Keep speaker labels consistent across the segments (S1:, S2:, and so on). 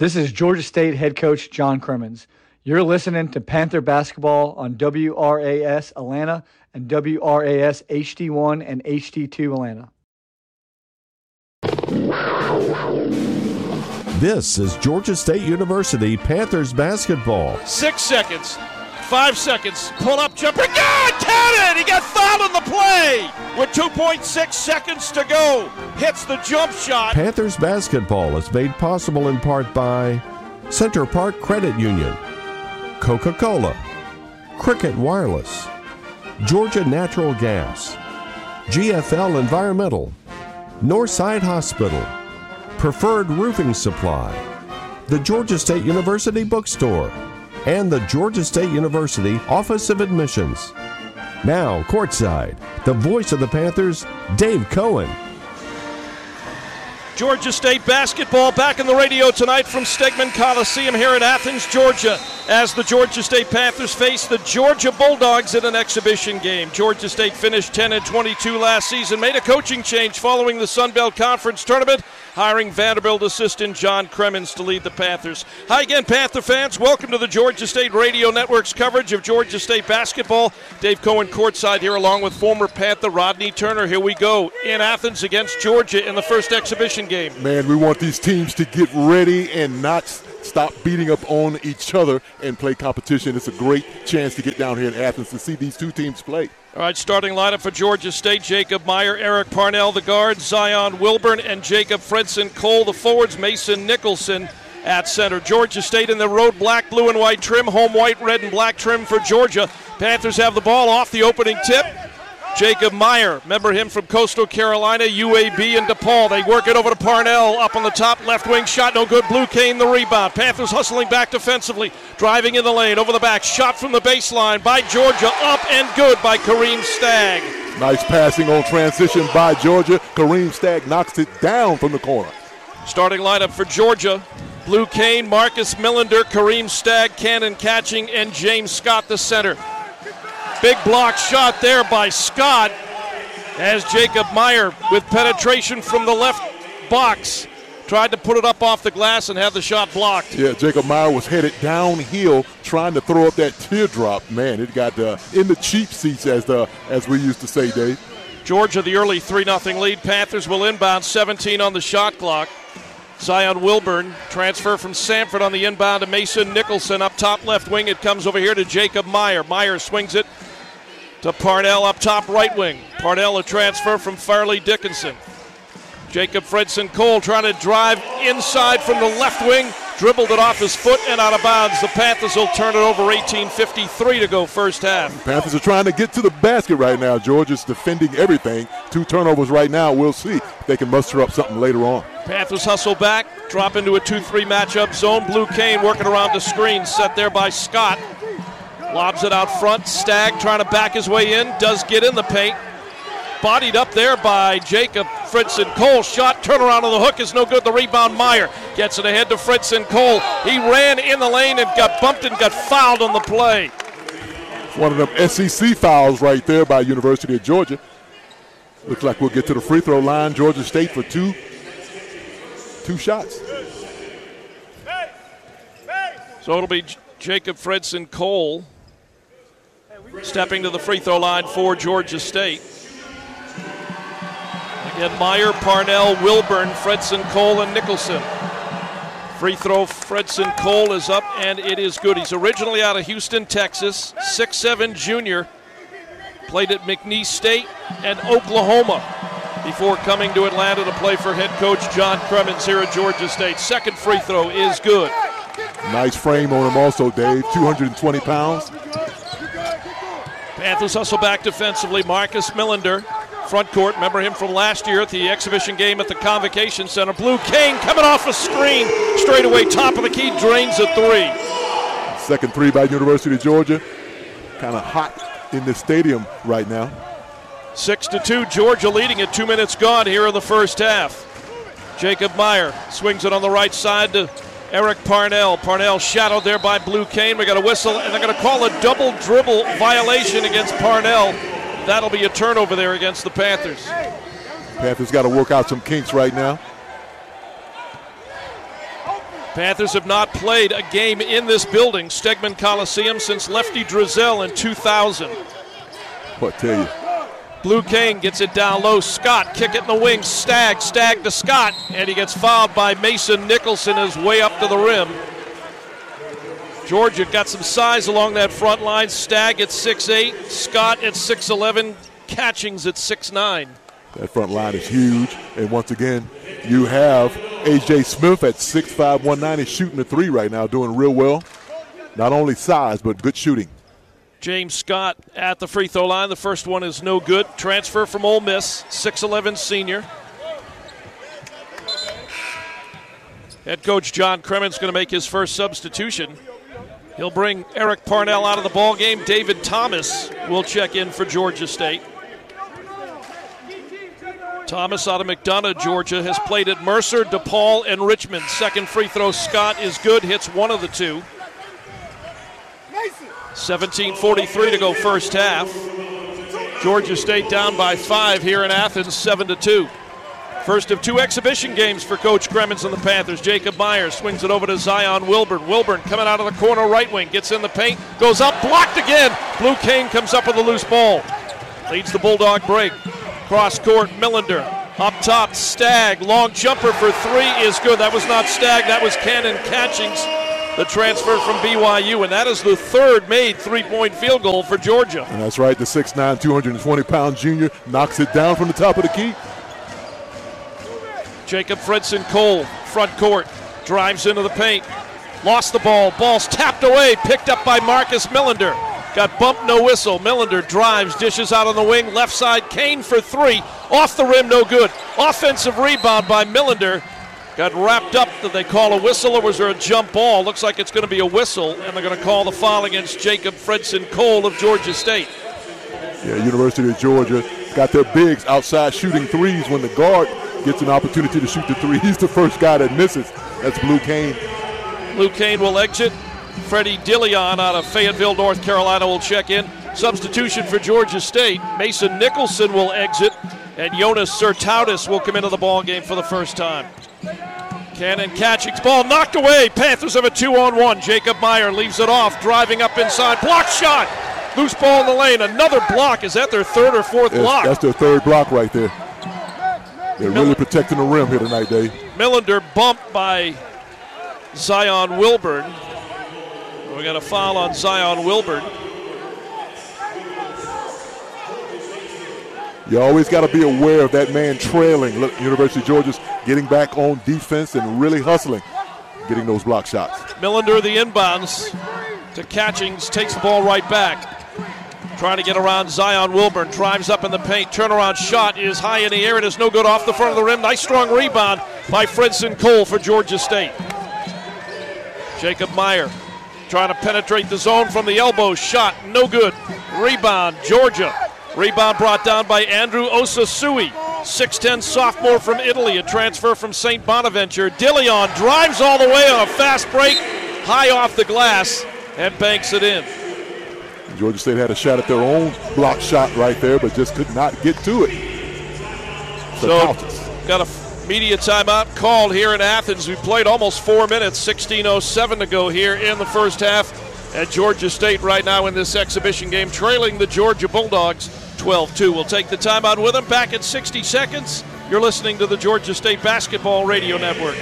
S1: This is Georgia State head coach John Crimmins. You're listening to Panther Basketball on WRAS Atlanta and WRAS HD1 and HD2 Atlanta.
S2: This is Georgia State University Panthers basketball.
S3: 6 seconds, 5 seconds, pull up jumper, count it! He got fouled on the play with 2.6 seconds to go. Hits the jump shot.
S2: Panthers basketball is made possible in part by Center Park Credit Union, Coca-Cola, Cricket Wireless, Georgia Natural Gas, GFL Environmental, Northside Hospital, Preferred Roofing Supply, the Georgia State University Bookstore, and the Georgia State University Office of Admissions. Now, courtside, the voice of the Panthers, Dave Cohen.
S3: Georgia State basketball back in the radio tonight from Stegman Coliseum here in Athens, Georgia, as the Georgia State Panthers face the Georgia Bulldogs in an exhibition game. Georgia State finished 10-22 last season, made a coaching change following the Sun Belt Conference tournament, hiring Vanderbilt assistant John Crimmins to lead the Panthers. Hi again, Panther fans. Welcome to the Georgia State Radio Network's coverage of Georgia State basketball. Dave Cohen courtside here along with former Panther Rodney Turner. Here we go in Athens against Georgia in the first exhibition game.
S4: Man, we want these teams to get ready and not stop beating up on each other and play competition. It's a great chance to get down here in Athens to see these two teams play.
S3: All right, starting lineup for Georgia State: Jacob Meyer, Eric Parnell, the guards, Zion Wilburn, and Jacob Fredson Cole, the forwards, Mason Nicholson at center. Georgia State in the road black, blue, and white trim, home white, red, and black trim for Georgia. Panthers have the ball off the opening tip. Jacob Meyer, remember him from Coastal Carolina, UAB, and DePaul. They work it over to Parnell, up on the top, left wing shot, no good. Blue Cane the rebound. Panthers hustling back defensively, driving in the lane, over the back, shot from the baseline by Georgia, up and good by Kareem Stagg.
S4: Nice passing on transition by Georgia. Kareem Stagg knocks it down from the corner.
S3: Starting lineup for Georgia: Blue Cane, Marcus Millender, Kareem Stagg, Cannon Catching, and James Scott, the center. Big block shot there by Scott as Jacob Meyer, with penetration from the left box, tried to put it up off the glass and had the shot blocked.
S4: Yeah, Jacob Meyer was headed downhill trying to throw up that teardrop. Man, it got in the cheap seats, as we used to say, Dave.
S3: Georgia, the early 3-0 lead. Panthers will inbound, 17 on the shot clock. Zion Wilburn, transfer from Samford on the inbound to Mason Nicholson. Up top left wing, it comes over here to Jacob Meyer. Meyer swings it to Parnell up top right wing. Parnell, a transfer from Farley Dickinson. Jacob Fredson Cole trying to drive inside from the left wing, dribbled it off his foot and out of bounds. The Panthers will turn it over, 18:53 to go first half.
S4: Panthers are trying to get to the basket right now. Georgia's defending everything. 2 turnovers right now. We'll see if they can muster up something later on.
S3: Panthers hustle back, drop into a 2-3 matchup zone. Blue Cane working around the screen, set there by Scott. Lobs it out front. Stagg trying to back his way in, does get in the paint. Bodied up there by Jacob Fredson Cole. Shot, turnaround on the hook is no good. The rebound, Meyer gets it ahead to Fredson Cole. He ran in the lane and got bumped and got fouled on the play.
S4: One of them SEC fouls right there by University of Georgia. Looks like we'll get to the free throw line. Georgia State for two shots.
S3: So it'll be Jacob Fredson Cole stepping to the free throw line for Georgia State. Again, Meyer, Parnell, Wilburn, Fredson Cole, and Nicholson. Free throw, Fredson Cole is up, and it is good. He's originally out of Houston, Texas, 6'7" junior. Played at McNeese State and Oklahoma before coming to Atlanta to play for head coach John Crimmins here at Georgia State. Second free throw is good.
S4: Nice frame on him also, Dave. 220 pounds.
S3: Panthers hustle back defensively. Marcus Millender, front court. Remember him from last year at the exhibition game at the Convocation Center. Blue Cane coming off a screen. Straight away, top of the key, drains a 3.
S4: Second 3 by University of Georgia. Kind of hot in the stadium right now.
S3: 6-2, Georgia leading it. 2 minutes gone here in the first half. Jacob Meyer swings it on the right side to Eric Parnell. Parnell shadowed there by Blue Cane. We got a whistle, and they're going to call a double dribble violation against Parnell. That'll be a turnover there against the Panthers.
S4: Panthers got to work out some kinks right now.
S3: Panthers have not played a game in this building, Stegman Coliseum, since Lefty Drizel in 2000.
S4: What tell you?
S3: Blue Kane gets it down low. Scott, kick it in the wings. Stagg to Scott, and he gets fouled by Mason Nicholson his way up to the rim. Georgia got some size along that front line. Stagg at 6'8", Scott at 6'11", Catchings at 6'9".
S4: That front line is huge, and once again, you have A.J. Smith at 6'5", 190, shooting the three right now, doing real well. Not only size, but good shooting.
S3: James Scott at the free throw line. The first one is no good. Transfer from Ole Miss, 6'11" senior. Head coach John Crimmins going to make his first substitution. He'll bring Eric Parnell out of the ball game. David Thomas will check in for Georgia State. Thomas out of McDonough, Georgia, has played at Mercer, DePaul, and Richmond. Second free throw, Scott is good, hits one of the two. 17:43 to go first half. Georgia State down by 5 here in Athens, 7-2. First of two exhibition games for Coach Crimmins and the Panthers. Jacob Myers swings it over to Zion Wilburn. Wilburn coming out of the corner right wing, gets in the paint, goes up, blocked again. Blue Kane comes up with a loose ball. Leads the Bulldog break. Cross court, Millender. Up top, Stagg. Long jumper for three is good. That was not Stagg, that was Cannon Catchings, the transfer from BYU, and that is the third made three-point field goal for Georgia.
S4: And that's right, the 6'9", 220-pound junior knocks it down from the top of the key.
S3: Jacob Fredson Cole, front court, drives into the paint. Lost the ball. Ball's tapped away, picked up by Marcus Millender. Got bumped, no whistle. Millender drives, dishes out on the wing, left side. Kane for three. Off the rim, no good. Offensive rebound by Millender. Got wrapped up. Did they call a whistle or was there a jump ball? Looks like it's going to be a whistle, and they're going to call the foul against Jacob Fredson Cole of Georgia State.
S4: Yeah, University of Georgia got their bigs outside shooting threes. When the guard gets an opportunity to shoot the three, he's the first guy that misses. That's Blue Kane.
S3: Blue Kane will exit. Freddie Dilion out of Fayetteville, North Carolina will check in. Substitution for Georgia State. Mason Nicholson will exit, and Jonas Sertautis will come into the ball game for the first time. Cannon Catchings, ball knocked away. Panthers have a 2-on-1. Jacob Meyer leaves it off, driving up inside. Block shot. Loose ball in the lane. Another block. Is that their third or fourth block?
S4: That's their third block right there. They're really protecting the rim here tonight, Dave.
S3: Millender bumped by Zion Wilburn. We got a foul on Zion Wilburn.
S4: You always got to be aware of that man trailing. Look, University of Georgia's getting back on defense and really hustling, getting those block shots.
S3: Millender the inbounds to Catchings, takes the ball right back. Trying to get around Zion Wilburn, drives up in the paint, turnaround shot is high in the air, it is no good off the front of the rim. Nice strong rebound by Fredson Cole for Georgia State. Jacob Meyer trying to penetrate the zone from the elbow, shot no good. Rebound, Georgia. Rebound brought down by Andrew Osasui, 6'10 sophomore from Italy, a transfer from St. Bonaventure. Dilion drives all the way on a fast break, high off the glass, and banks it in.
S4: Georgia State had a shot at their own block shot right there, but just could not get to it.
S3: So, got a media timeout called here in Athens. We played almost 4 minutes, 16:07 to go here in the first half. At Georgia State right now in this exhibition game, trailing the Georgia Bulldogs 12-2. We'll take the timeout with them. Back in 60 seconds. You're listening to the Georgia State Basketball Radio Network.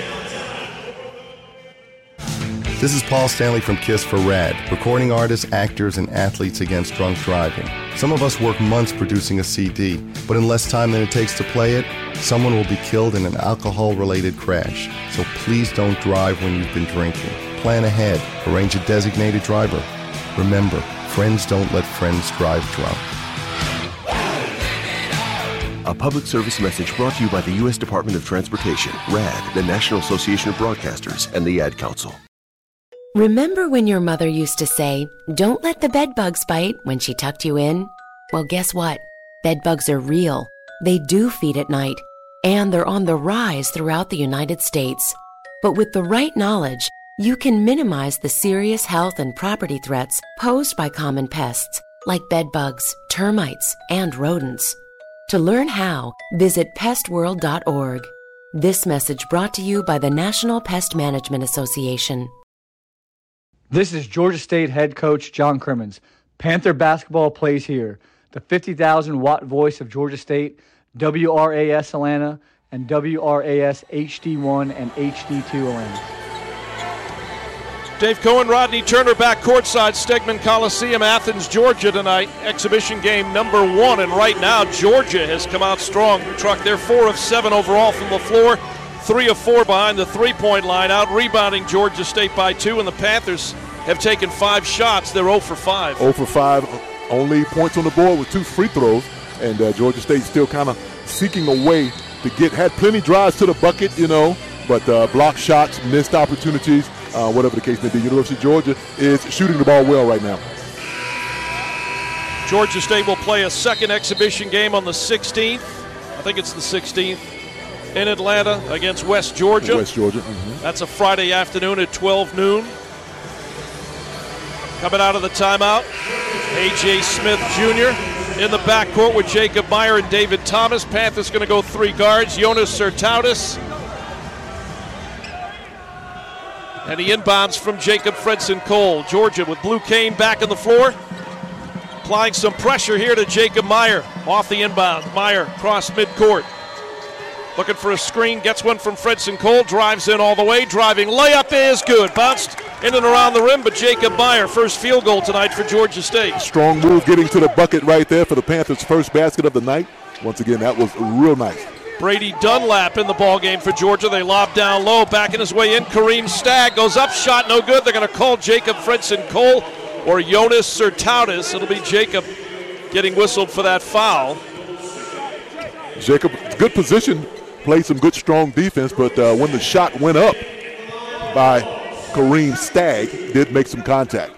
S5: This is Paul Stanley from KISS for RAD, recording artists, actors, and athletes against drunk driving. Some of us work months producing a CD, but in less time than it takes to play it, someone will be killed in an alcohol-related crash. So please don't drive when you've been drinking. Plan ahead. Arrange a designated driver. Remember, friends don't let friends drive drunk.
S6: A public service message brought to you by the U.S. Department of Transportation, RAD, the National Association of Broadcasters, and the Ad Council.
S7: Remember when your mother used to say, "Don't let the bed bugs bite," when she tucked you in? Well, guess what? Bed bugs are real. They do feed at night, and they're on the rise throughout the United States. But with the right knowledge, you can minimize the serious health and property threats posed by common pests like bed bugs, termites, and rodents. To learn how, visit pestworld.org. This message brought to you by the National Pest Management Association.
S1: This is Georgia State head coach John Crimmins. Panther basketball plays here. The 50,000-watt voice of Georgia State, WRAS Atlanta, and WRAS HD1 and HD2 Atlanta.
S3: Dave Cohen, Rodney Turner back courtside, Stegman Coliseum, Athens, Georgia tonight. Exhibition game number 1, and right now Georgia has come out strong. Truck, they're 4 of 7 overall from the floor, 3 of 4 behind the three-point line, out rebounding Georgia State by 2, and the Panthers have taken 5 shots. They're 0 for 5.
S4: 0 for 5, only points on the board with 2 free throws, and Georgia State still kind of seeking a way to had plenty drives to the bucket, but blocked shots, missed opportunities. Whatever the case may be, University of Georgia is shooting the ball well right now.
S3: Georgia State will play a second exhibition game on the 16th. I think it's the 16th in Atlanta against West Georgia.
S4: West Georgia. Mm-hmm.
S3: That's a Friday afternoon at 12 noon. Coming out of the timeout, A.J. Smith Jr. in the backcourt with Jacob Meyer and David Thomas. Panthers going to go 3 guards. Jonas Sertautis. And the inbounds from Jacob Fredson Cole. Georgia with Blue Kane back on the floor. Applying some pressure here to Jacob Meyer. Off the inbound. Meyer cross midcourt. Looking for a screen. Gets one from Fredson Cole. Drives in all the way. Driving layup is good. Bounced in and around the rim, but Jacob Meyer, first field goal tonight for Georgia State.
S4: Strong move getting to the bucket right there for the Panthers' first basket of the night. Once again, that was real nice.
S3: Brady Dunlap in the ballgame for Georgia. They lob down low, backing his way in. Kareem Stagg goes up, shot no good. They're going to call Jacob Fredson Cole or Jonas Sertautis. It'll be Jacob getting whistled for that foul.
S4: Jacob, good position, played some good strong defense, but when the shot went up by Kareem Stagg, did make some contact.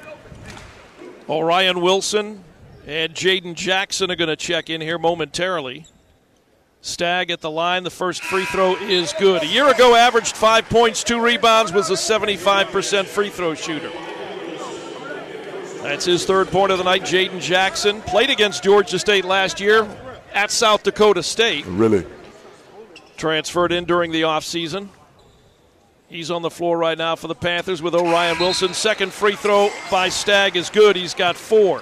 S3: Orion Wilson and Jaden Jackson are going to check in here momentarily. Stagg at the line. The first free throw is good. A year ago, averaged 5 points, 2 rebounds, was a 75% free throw shooter. That's his third point of the night. Jaden Jackson played against Georgia State last year at South Dakota State.
S4: Really?
S3: Transferred in during the offseason. He's on the floor right now for the Panthers with Orion Wilson. Second free throw by Stagg is good. He's got 4.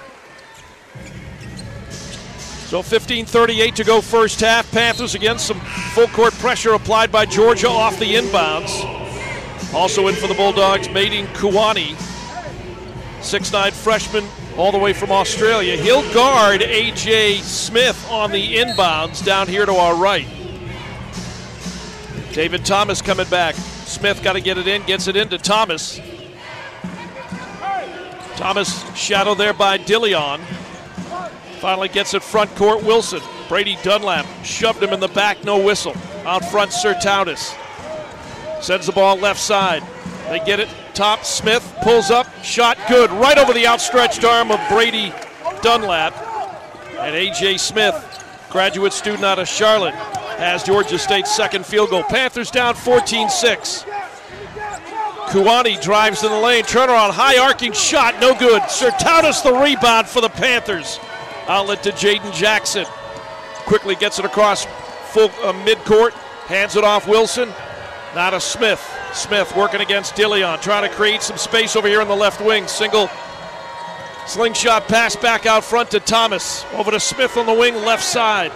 S3: So 15:38 to go first half. Panthers against some full court pressure applied by Georgia off the inbounds. Also in for the Bulldogs, Maidin Kuwani, 6'9" freshman all the way from Australia. He'll guard A.J. Smith on the inbounds down here to our right. David Thomas coming back. Smith got to get it in, gets it into Thomas. Thomas shadowed there by Dillion. Finally gets it front court, Wilson. Brady Dunlap shoved him in the back, no whistle. Out front, Sertautis. Sends the ball left side. They get it, top, Smith pulls up, shot good. Right over the outstretched arm of Brady Dunlap. And A.J. Smith, graduate student out of Charlotte, has Georgia State's second field goal. Panthers down 14-6. Kuwani drives in the lane, turnaround, high arcing shot, no good. Sertautis the rebound for the Panthers. Outlet to Jaden Jackson. Quickly gets it across full midcourt. Hands it off Wilson. Now to Smith. Smith working against Dillion. Trying to create some space over here in the left wing. Single slingshot pass back out front to Thomas. Over to Smith on the wing, left side.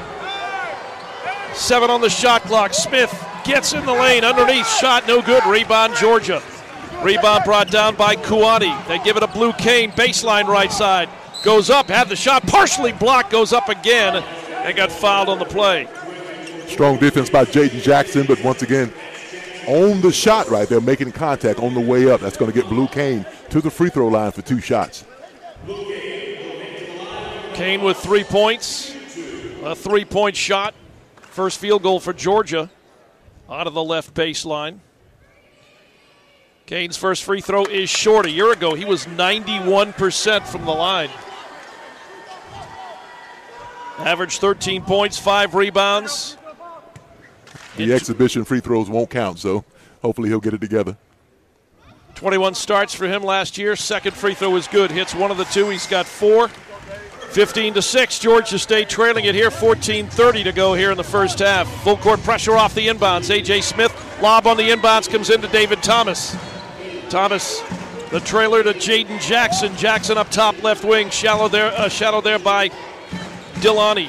S3: 7 on the shot clock. Smith gets in the lane. Underneath, shot no good. Rebound Georgia. Rebound brought down by Kuwani. They give it a Blue Kane. Baseline right side. Goes up, had the shot partially blocked, goes up again, and got fouled on the play.
S4: Strong defense by Jaden Jackson, but once again, on the shot right there, making contact on the way up. That's going to get Blue Kane to the free throw line for 2 shots.
S3: Kane with 3 points, a 3-point shot. First field goal for Georgia out of the left baseline. Kane's first free throw is short. A year ago, he was 91% from the line. Averaged 13 points, 5 rebounds.
S4: The exhibition free throws won't count, so hopefully he'll get it together.
S3: 21 starts for him last year. Second free throw is good. Hits one of the 2. He's got 4. 15-6, Georgia State trailing it here, 14:30 to go here in the first half. Full court pressure off the inbounds. A.J. Smith, lob on the inbounds, comes into David Thomas. Thomas, the trailer to Jaden Jackson. Jackson up top, left wing, shallow there by Delani.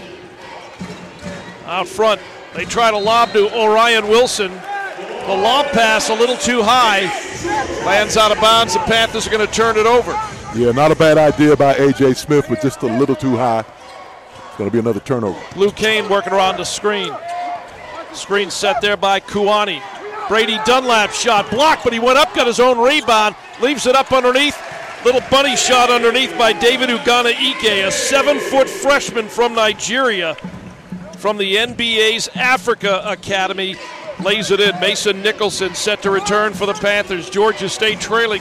S3: Out front, they try to lob to Orion Wilson. The lob pass a little too high, lands out of bounds. The Panthers are going to turn it over.
S4: Yeah, not a bad idea by A.J. Smith, but just a little too high. It's going to be another turnover.
S3: Lou Kane working around the screen. Screen set there by Kuani. Brady Dunlap shot blocked, but he went up, got his own rebound, leaves it up underneath. Little bunny shot underneath by David Ugana Ike, a 7-foot freshman from Nigeria, from the NBA's Africa Academy. Lays it in. Mason Nicholson set to return for the Panthers. Georgia State trailing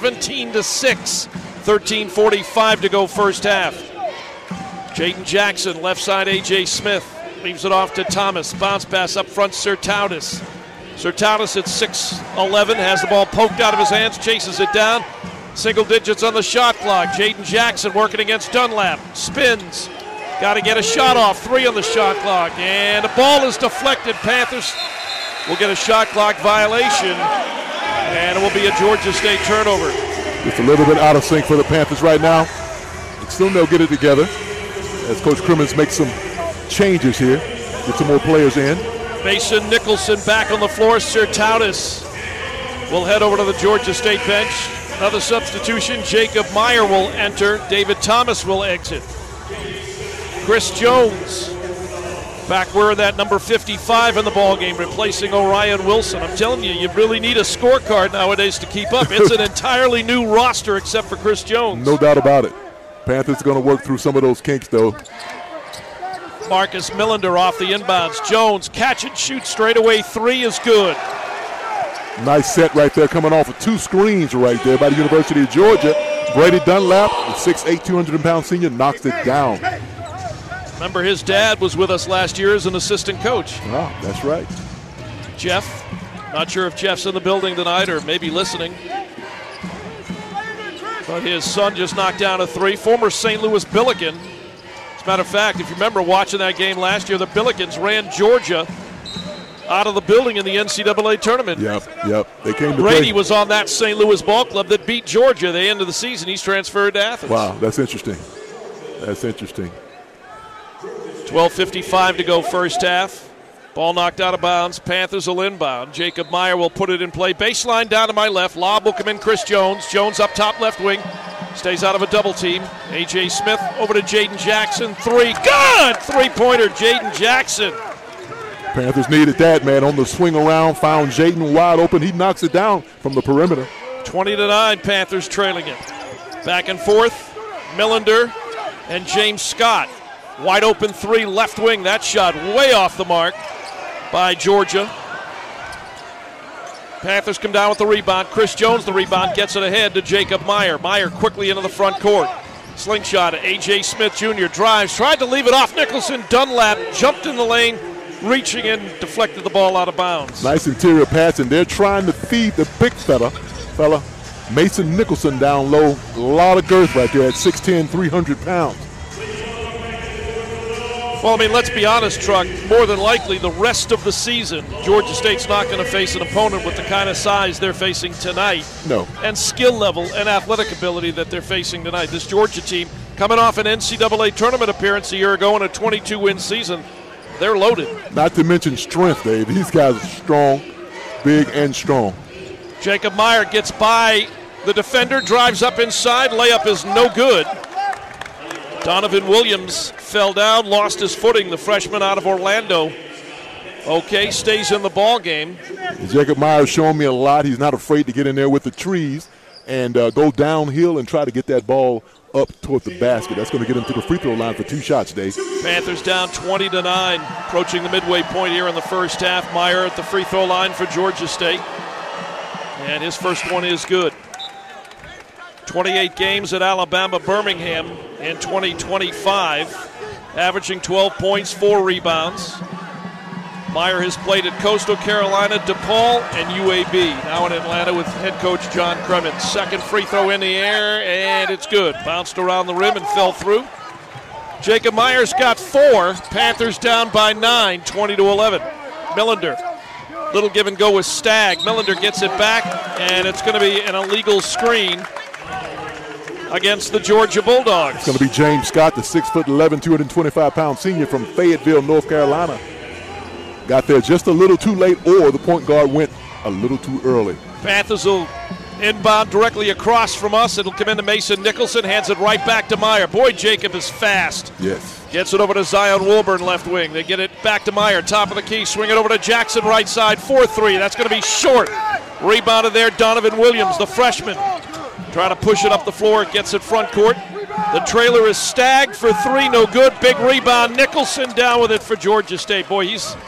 S3: 17-6. 13:45 to go first half. Jaden Jackson, left side A.J. Smith. Leaves it off to Thomas. Bounce pass up front, Sertautis. Sertautis at 6'11", has the ball poked out of his hands, chases it down. Single digits on the shot clock. Jaden Jackson working against Dunlap. Spins. Got to get a shot off. 3 on the shot clock. And the ball is deflected. Panthers will get a shot clock violation. And it will be a Georgia State turnover.
S4: Just a little bit out of sync for the Panthers right now. But still they'll get it together as Coach Crimmins makes some changes here. Get some more players in.
S3: Mason Nicholson back on the floor. Sertautis will head over to the Georgia State bench. Another substitution. Jacob Meyer will enter. David Thomas will exit. Chris Jones back wearing that number 55 in the ballgame, replacing Orion Wilson. I'm telling you, you really need a scorecard nowadays to keep up. It's an entirely new roster except for Chris Jones.
S4: No doubt about it. Panthers are going to work through some of those kinks, though.
S3: Marcus Millender off the inbounds. Jones, catch and shoot straight away. 3 is good.
S4: Nice set right there, coming off of 2 screens right there by the University of Georgia. Brady Dunlap, the 6'8", 200-pound senior, knocks it down.
S3: Remember, his dad was with us last year as an assistant coach.
S4: Oh, that's right.
S3: Jeff, not sure if Jeff's in the building tonight or maybe listening. But his son just knocked down a 3. Former St. Louis Billiken. As a matter of fact, if you remember watching that game last year, the Billikens ran Georgia out of the building in the NCAA tournament.
S4: Yep. They came to
S3: Brady
S4: play.
S3: was on that St. Louis ball club that beat Georgia at the end of the season. He's transferred to Athens.
S4: Wow, that's interesting. That's interesting.
S3: 12:55 to go first half. Ball knocked out of bounds. Panthers will inbound. Jacob Meyer will put it in play. Baseline down to my left. Lob will come in Chris Jones. Jones up top left wing. Stays out of a double team. A.J. Smith over to Jaden Jackson. 3. Good! 3-pointer, Jaden Jackson.
S4: Panthers needed that, man. On the swing around, found Jaden wide open. He knocks it down from the perimeter.
S3: 20-9, Panthers trailing it. Back and forth. Millender and James Scott. Wide open 3, left wing. That shot way off the mark by Georgia. Panthers come down with the rebound. Chris Jones, the rebound, gets it ahead to Jacob Meyer. Meyer quickly into the front court. Slingshot at A.J. Smith Jr. drives, tried to leave it off Nicholson. Dunlap jumped in the lane, reaching in, deflected the ball out of bounds.
S4: Nice interior pass, and they're trying to feed the big fella, Mason Nicholson down low. A lot of girth right there at 6'10", 300 pounds.
S3: Well, I mean, let's be honest, Truck. More than likely, the rest of the season, Georgia State's not going to face an opponent with the kind of size they're facing tonight.
S4: No.
S3: And skill level and athletic ability that they're facing tonight. This Georgia team, coming off an NCAA tournament appearance a year ago in a 22-win season, they're loaded.
S4: Not to mention strength, Dave. These guys are strong, big and strong.
S3: Jacob Meyer gets by the defender, drives up inside. Layup is no good. Donovan Williams fell down, lost his footing, the freshman out of Orlando. Okay, stays in the ball game.
S4: Jacob Meyer's showing me a lot. He's not afraid to get in there with the trees and go downhill and try to get that ball up toward the basket. That's going to get him to the free throw line for 2 shots, Dave.
S3: Panthers down 20-9, approaching the midway point here in the first half. Meyer at the free throw line for Georgia State. And his first one is good. 28 games at Alabama Birmingham in 2025, averaging 12 points, 4 rebounds. Meyer has played at Coastal Carolina, DePaul, and UAB. Now in Atlanta with head coach John Crimmins. Second free throw in the air, and it's good. Bounced around the rim and fell through. Jacob Myers got 4. Panthers down by 9, 20-11. Millender. Little give and go with Stagg. Millender gets it back, and it's going to be an illegal screen against the Georgia Bulldogs.
S4: It's going to be James Scott, the 6'11", 225-pound senior from Fayetteville, North Carolina. Got there just a little too late, or the point guard went a little too early.
S3: Panthers will inbound directly across from us. It'll come into Mason Nicholson, hands it right back to Meyer. Boy, Jacob is fast.
S4: Yes.
S3: Gets it over to Zion Wilburn, left wing. They get it back to Meyer, top of the key. Swing it over to Jackson, right side, 4-3. That's going to be short. Rebounded there, Donovan Williams, the freshman. Trying to push it up the floor. It gets it front court. The trailer is Stagg for 3, no good. Big rebound. Nicholson down with it for Georgia State. Boy, he's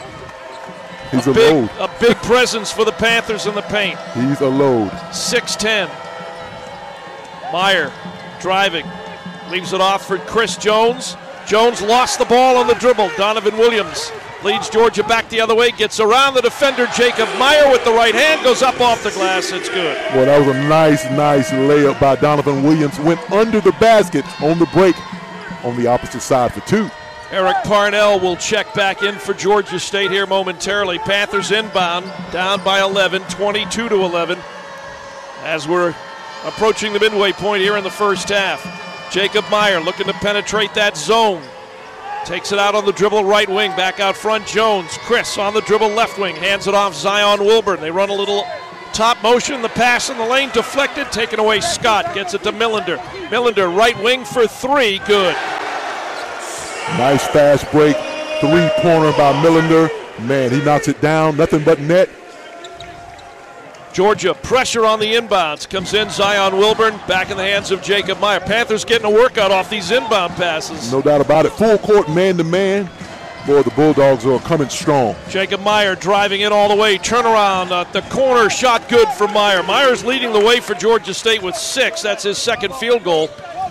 S3: a big presence for the Panthers in the paint.
S4: He's a load.
S3: 6'10". Meyer driving. Leaves it off for Chris Jones. Jones lost the ball on the dribble. Donovan Williams leads Georgia back the other way. Gets around the defender, Jacob Meyer, with the right hand. Goes up off the glass. It's good.
S4: Well, that was a nice layup by Donovan Williams. Went under the basket on the break on the opposite side for 2.
S3: Eric Parnell will check back in for Georgia State here momentarily. Panthers inbound, down by 11, 22-11, as we're approaching the midway point here in the first half. Jacob Meyer looking to penetrate that zone. Takes it out on the dribble, right wing, back out front, Jones. Chris on the dribble, left wing, hands it off Zion Wilburn. They run a little top motion, the pass in the lane, deflected, taken away Scott. Gets it to Millender. Millender, right wing for 3, good.
S4: Nice fast break, 3-pointer by Millender. Man, he knocks it down, nothing but net.
S3: Georgia pressure on the inbounds. Comes in Zion Wilburn, back in the hands of Jacob Meyer. Panthers getting a workout off these inbound passes.
S4: No doubt about it. Full court, man-to-man. Boy, the Bulldogs are coming strong.
S3: Jacob Meyer driving in all the way. Turnaround at the corner, shot good for Meyer. Meyer's leading the way for Georgia State with 6. That's his second field goal.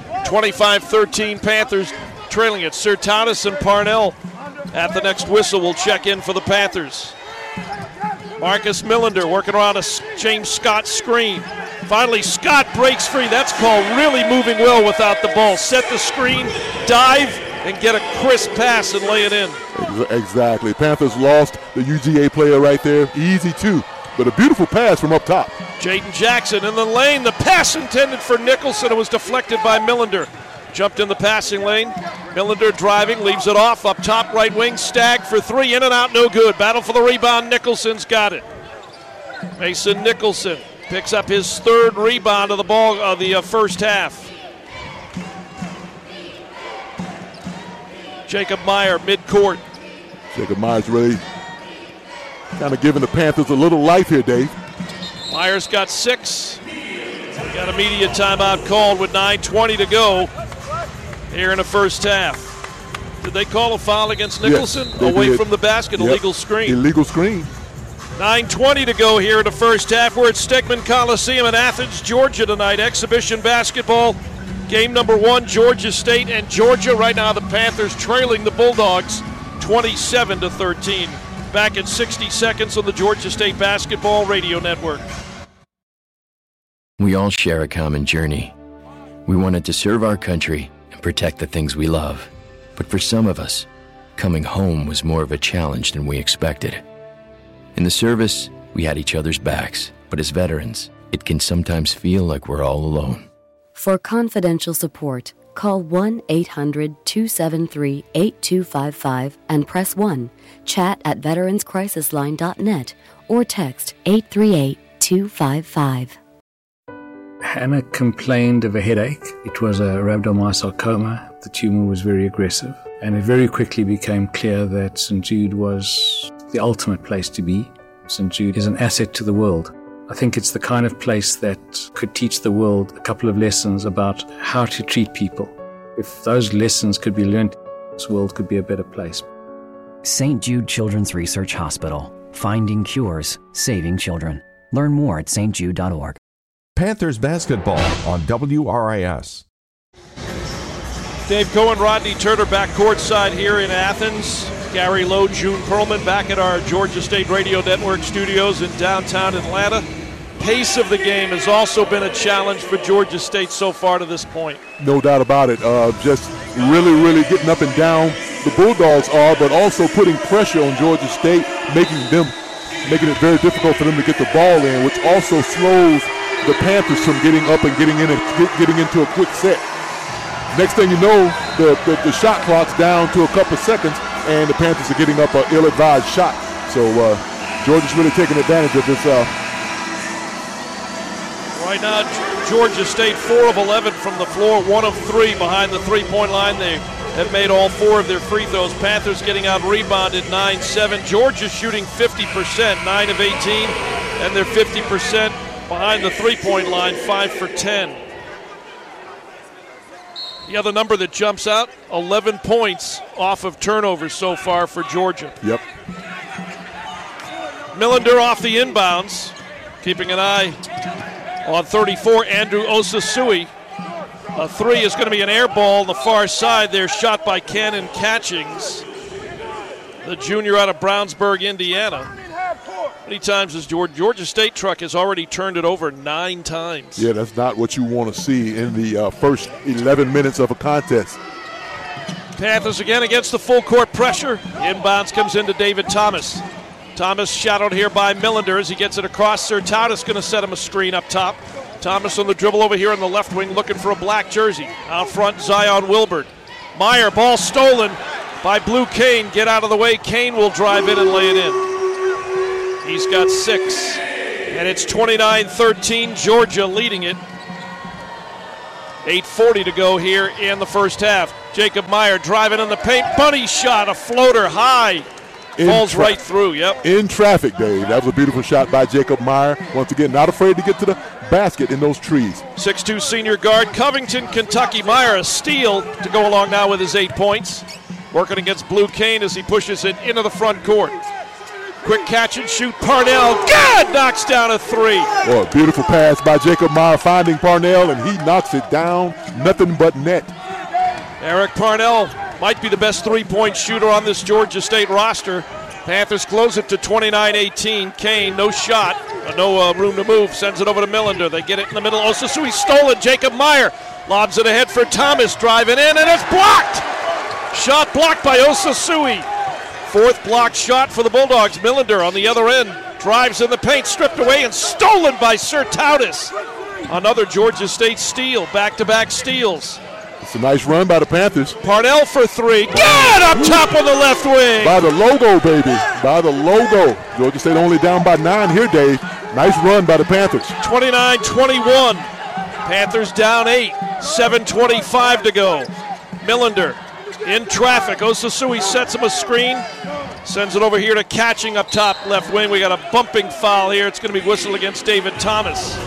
S3: 25-13 Panthers trailing it. Sertanis and Parnell at the next whistle will check in for the Panthers. Marcus Millender working around a James Scott screen. Finally, Scott breaks free. That's called really moving well without the ball. Set the screen, dive, and get a crisp pass and lay it in.
S4: Exactly. Panthers lost the UGA player right there. Easy, too. But a beautiful pass from up top.
S3: Jaden Jackson in the lane. The pass intended for Nicholson. It was deflected by Millender. Jumped in the passing lane. Millender driving, leaves it off. Up top, right wing, Stagg for 3. In and out, no good. Battle for the rebound. Nicholson's got it. Mason Nicholson picks up his 3rd rebound of the ball of the first half. Jacob Meyer, midcourt.
S4: Jacob Meyer's really kind of giving the Panthers a little life here, Dave.
S3: Meyer's got 6. Got a media timeout called with 9:20 to go here in the first half. Did they call a foul against Nicholson?
S4: Yes,
S3: away
S4: did.
S3: From the basket,
S4: Yep.
S3: illegal screen.
S4: Illegal screen.
S3: 9:20 to go here in the first half. We're at Stegman Coliseum in Athens, Georgia tonight. Exhibition basketball. Game number 1, Georgia State and Georgia. Right now the Panthers trailing the Bulldogs 27-13. Back in 60 seconds on the Georgia State Basketball Radio Network.
S8: We all share a common journey. We wanted to serve our country and protect the things we love. But for some of us, coming home was more of a challenge than we expected. In the service, we had each other's backs, but as veterans, it can sometimes feel like we're all alone.
S9: For confidential support, call 1-800-273-8255 and press 1. Chat at veteranscrisisline.net or text 838-255.
S10: Hannah complained of a headache. It was a rhabdomyosarcoma. The tumor was very aggressive, and it very quickly became clear that St. Jude was the ultimate place to be. St. Jude is an asset to the world. I think it's the kind of place that could teach the world a couple of lessons about how to treat people. If those lessons could be learned, this world could be a better place.
S11: St. Jude Children's Research Hospital. Finding cures, saving children. Learn more at stjude.org.
S2: Panthers basketball on WRIS.
S3: Dave Cohen, Rodney Turner back courtside here in Athens. Gary Lowe, June Perlman back at our Georgia State Radio Network studios in downtown Atlanta. Pace of the game has also been a challenge for Georgia State so far to this point.
S4: No doubt about it. Just really, really getting up and down. The Bulldogs are, but also putting pressure on Georgia State, making it very difficult for them to get the ball in, which also slows the Panthers from getting up and getting into a quick set. Next thing you know, the shot clock's down to a couple seconds, and the Panthers are getting up an ill-advised shot. So Georgia's really taking advantage of this.
S3: Right now, Georgia State 4 of 11 from the floor, 1 of 3 behind the three-point line. They have made all 4 of their free throws. Panthers getting out-rebounded 9-7. Georgia shooting 50%, 9 of 18, and they're 50% behind the three-point line, 5 for 10. The other number that jumps out, 11 points off of turnovers so far for Georgia.
S4: Yep.
S3: Millender off the inbounds, keeping an eye on 34, Andrew Osasui. A 3 is going to be an air ball on the far side there, shot by Cannon Catchings, the junior out of Brownsburg, Indiana. How many times has Georgia State truck has already turned it over 9 times?
S4: Yeah, that's not what you want to see in the first 11 minutes of a contest.
S3: Panthers again against the full court pressure. Inbounds comes into David Thomas. Thomas shadowed here by Millender as he gets it across. Sertautis going to set him a screen up top. Thomas on the dribble over here on the left wing looking for a black jersey. Out front, Zion Wilbert. Meyer, ball stolen by Blue Kane. Get out of the way. Kane will drive in and lay it in. He's got 6. And it's 29-13, Georgia leading it. 8:40 to go here in the first half. Jacob Meyer driving in the paint. Bunny shot, a floater high. Falls right through, yep.
S4: In traffic, Dave. That was a beautiful shot by Jacob Meyer. Once again, not afraid to get to the basket in those trees.
S3: 6'2 senior guard, Covington, Kentucky. Meyer, a steal to go along now with his 8 points. Working against Blue Kane as he pushes it into the front court. Quick catch and shoot, Parnell. Good! Knocks down a 3.
S4: Oh, a beautiful pass by Jacob Meyer finding Parnell, and he knocks it down. Nothing but net.
S3: Eric Parnell might be the best three-point shooter on this Georgia State roster. Panthers close it to 29-18. Kane, no shot, no room to move, sends it over to Millender. They get it in the middle. Osasui stolen. Jacob Meyer lobs it ahead for Thomas, driving in, and it's blocked. Shot blocked by Osasui. 4th blocked shot for the Bulldogs. Millender on the other end drives in the paint, stripped away and stolen by Sertautis. Another Georgia State steal, back-to-back steals.
S4: It's a nice run by the Panthers.
S3: Parnell for 3. Good! Up top on the left wing.
S4: By the logo, baby. By the logo. Georgia State only down by 9 here, Dave. Nice run by the Panthers.
S3: 29-21. Panthers down 8. 7:25 to go. Millender in traffic. Osasui sets him a screen. Sends it over here to Catching up top left wing. We got a bumping foul here. It's going to be whistled against David Thomas.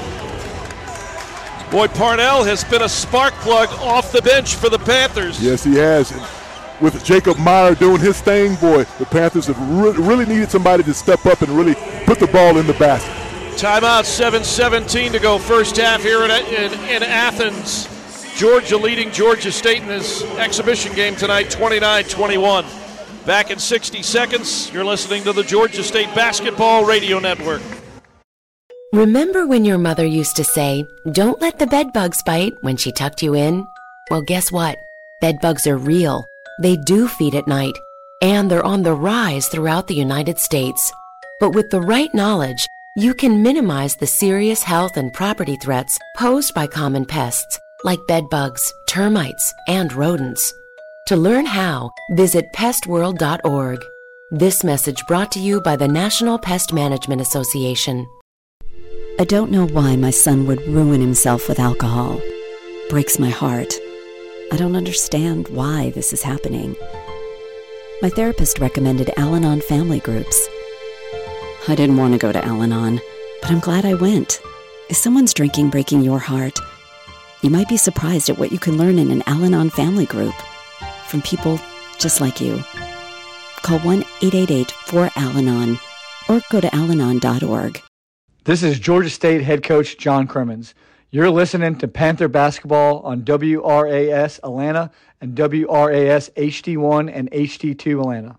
S3: Boy, Parnell has been a spark plug off the bench for the Panthers.
S4: Yes, he has. And with Jacob Meyer doing his thing, boy, the Panthers have really needed somebody to step up and really put the ball in the basket.
S3: Timeout, 7:17 to go first half here in Athens. Georgia leading Georgia State in this exhibition game tonight, 29-21. Back in 60 seconds, you're listening to the Georgia State Basketball Radio Network.
S7: Remember when your mother used to say, "Don't let the bed bugs bite," when she tucked you in? Well, guess what? Bed bugs are real. They do feed at night, and they're on the rise throughout the United States. But with the right knowledge, you can minimize the serious health and property threats posed by common pests like bed bugs, termites, and rodents. To learn how, visit pestworld.org. This message brought to you by the National Pest Management Association.
S9: I don't know why my son would ruin himself with alcohol. Breaks my heart. I don't understand why this is happening. My therapist recommended Al-Anon family groups. I didn't want to go to Al-Anon, but I'm glad I went. Is someone's drinking breaking your heart? You might be surprised at what you can learn in an Al-Anon family group from people just like you. Call 1-888-4-AL-ANON or go to alanon.org.
S1: This is Georgia State head coach John Crimmins. You're listening to Panther Basketball on WRAS Atlanta and WRAS HD1 and HD2 Atlanta.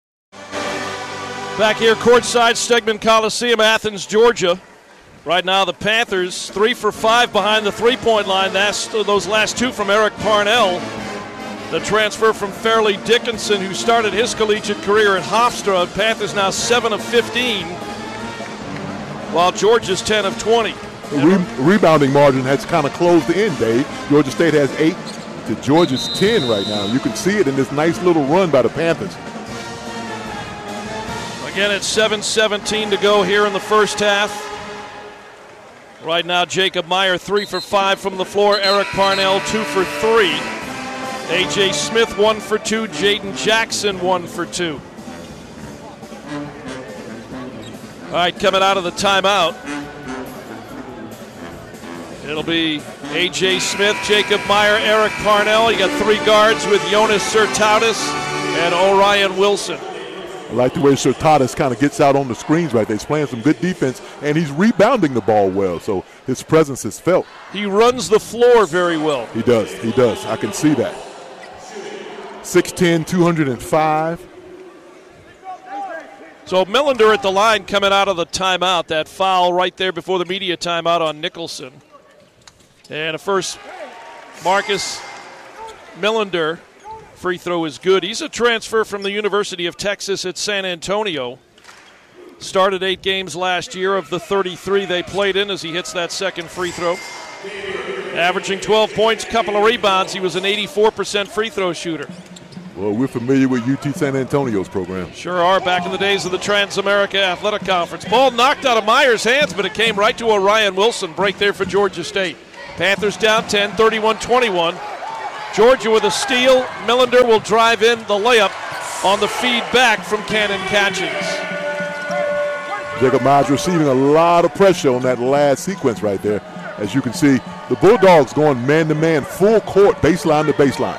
S3: Back here courtside, Stegman Coliseum, Athens, Georgia. Right now the Panthers 3 for 5 behind the three-point line. That's those last 2 from Eric Parnell. the transfer from Fairleigh Dickinson, who started his collegiate career at Hofstra. Panthers now 7 of 15, while Georgia's 10 of 20.
S4: The rebounding margin has kind of closed in, Dave. Georgia State has 8 to Georgia's 10 right now. You can see it in this nice little run by the Panthers.
S3: Again, it's 7:17 to go here in the first half. Right now, Jacob Meyer 3 for 5 from the floor. Eric Parnell 2 for 3. A.J. Smith 1 for 2. Jaden Jackson 1 for 2. All right, coming out of the timeout, it'll be A.J. Smith, Jacob Meyer, Eric Parnell. You got 3 guards with Jonas Sertautis and Orion Wilson.
S4: I like the way Sertautis kind of gets out on the screens right there. He's playing some good defense, and he's rebounding the ball well, so his presence is felt.
S3: He runs the floor very well.
S4: He does. I can see that. 6'10", 205.
S3: So Millender at the line coming out of the timeout. That foul right there before the media timeout on Nicholson. And a first, Marcus Millender. Free throw is good. He's a transfer from the University of Texas at San Antonio. Started 8 games last year of the 33 they played in as he hits that second free throw. Averaging 12 points, couple of rebounds. He was an 84% free throw shooter.
S4: Well, we're familiar with UT San Antonio's program.
S3: Sure are, back in the days of the Trans-America Athletic Conference. Ball knocked out of Meyer's hands, but it came right to Orion Wilson. Break there for Georgia State. Panthers down 10, 31-21. Georgia with a steal. Millender will drive in the layup on the feed back from Cannon Catchings.
S4: Jacob Myers receiving a lot of pressure on that last sequence right there. As you can see, the Bulldogs going man-to-man, full court, baseline to baseline.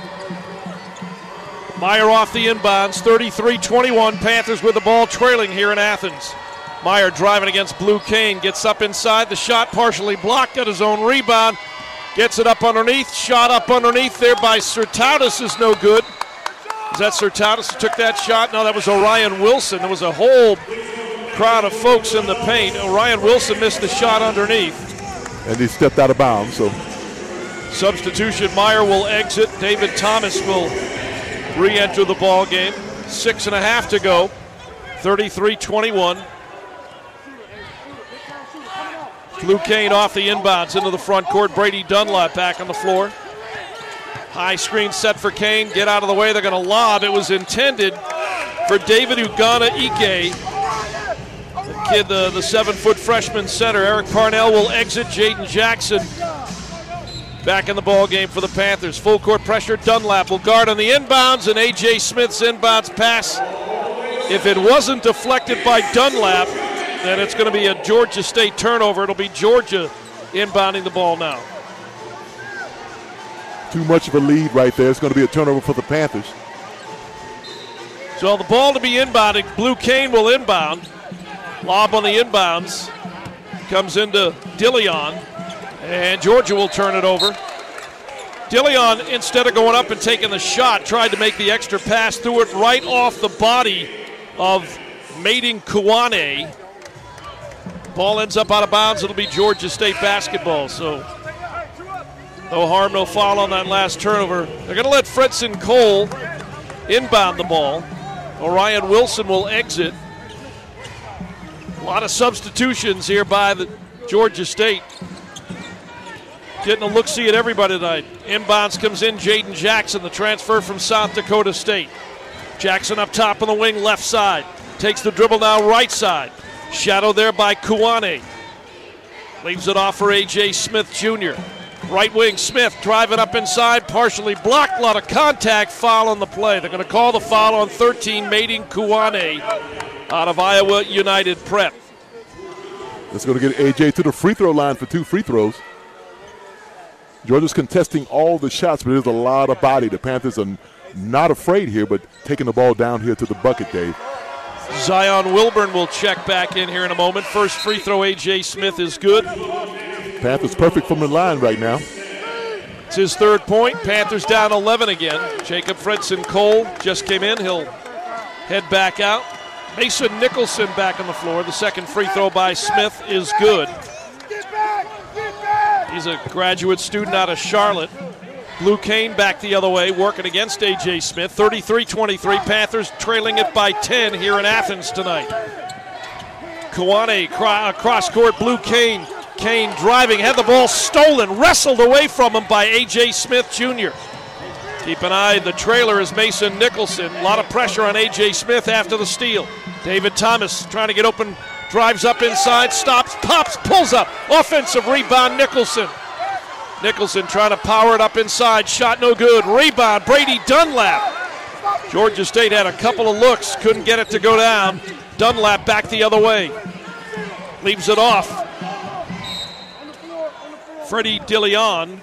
S3: Meyer off the inbounds, 33-21. Panthers with the ball trailing here in Athens. Meyer driving against Blue Kane, gets up inside. The shot partially blocked at his own rebound. Gets it up underneath. Shot up underneath there by Sertautis is no good. Is that Sertautis who took that shot? No, that was Orion Wilson. There was a whole crowd of folks in the paint. Orion Wilson missed the shot underneath.
S4: And he stepped out of bounds. So
S3: substitution, Meyer will exit. David Thomas will re-enter the ball game. 6.5 to go. 33-21. Blue Kane off the inbounds into the front court. Brady Dunlap back on the floor. High screen set for Kane. Get out of the way. They're going to lob. It was intended for David Ugana Ike. The kid, the 7-foot freshman center. Eric Parnell will exit. Jaden Jackson back in the ball game for the Panthers. Full court pressure. Dunlap will guard on the inbounds, and A.J. Smith's inbounds pass. If it wasn't deflected by Dunlap, then it's going to be a Georgia State turnover. It'll be Georgia inbounding the ball now.
S4: Too much of a lead right there. It's going to be a turnover for the Panthers.
S3: So the ball to be inbounding. Blue Kane will inbound. Lob on the inbounds. Comes into Dillion. And Georgia will turn it over. Dillion, instead of going up and taking the shot, tried to make the extra pass, threw it right off the body of Maiden Kuwane. Ball ends up out of bounds. It'll be Georgia State basketball. So no harm, no foul on that last turnover. They're going to let Fredson Cole inbound the ball. Orion Wilson will exit. A lot of substitutions here by the Georgia State. Getting a look-see at everybody tonight. Inbounds comes in Jaden Jackson, the transfer from South Dakota State. Jackson up top on the wing, left side. Takes the dribble now, right side. Shadow there by Kuwane. Leaves it off for A.J. Smith Jr. Right wing, Smith driving up inside, partially blocked. A lot of contact, foul on the play. They're going to call the foul on 13, Maiden Kuwane out of Iowa United Prep.
S4: That's going to get A.J. to the free throw line for 2 free throws. Georgia's contesting all the shots, but there's a lot of body. The Panthers are not afraid here, but taking the ball down here to the bucket, Dave.
S3: Zion Wilburn will check back in here in a moment. First free throw, A.J. Smith is good.
S4: Panthers perfect from the line right now.
S3: It's his 3rd point. Panthers down 11 again. Jacob Fredson Cole just came in. He'll head back out. Mason Nicholson back on the floor. The second free throw by Smith is good. He's a graduate student out of Charlotte. Blue Cane back the other way, working against A.J. Smith. 33-23, Panthers trailing it by 10 here in Athens tonight. Kwane cross court, Blue Cane. Kane driving, had the ball stolen, wrestled away from him by A.J. Smith Jr. Keep an eye, the trailer is Mason Nicholson. A lot of pressure on A.J. Smith after the steal. David Thomas trying to get open, drives up inside, stops, pops, pulls up. Offensive rebound, Nicholson. Nicholson trying to power it up inside, shot no good. Rebound, Brady Dunlap. Georgia State had a couple of looks, couldn't get it to go down. Dunlap back the other way. Leaves it off. Freddie DeLeon.